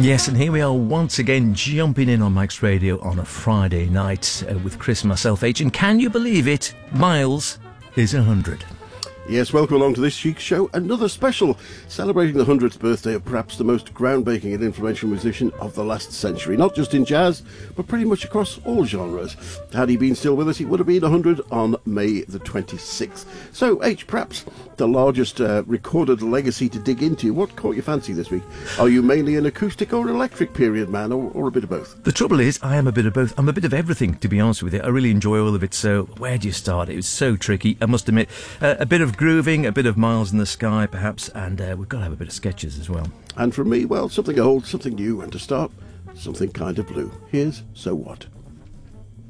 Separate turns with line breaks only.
Yes, and here we are once again jumping in on Mike's Radio on a Friday night with Chris and myself, H. And can you believe it? Miles is 100.
Yes, welcome along to this week's show. Another special celebrating the 100th birthday of perhaps the most groundbreaking and influential musician of the last century. Not just in jazz, but pretty much across all genres. Had he been still with us, he would have been 100 on May the 26th. So, H, perhaps the largest recorded legacy to dig into. What caught your fancy this week? Are you mainly an acoustic or electric period man, or a bit of both?
The trouble is, I am a bit of both. I'm a bit of everything, to be honest with you. I really enjoy all of it, so where do you start? It was so tricky, I must admit. A bit of grooving, a bit of Miles in the Sky, perhaps, and we've got to have a bit of Sketches as well.
And from me, well, something old, something new, and to start, something kind of blue. Here's So What.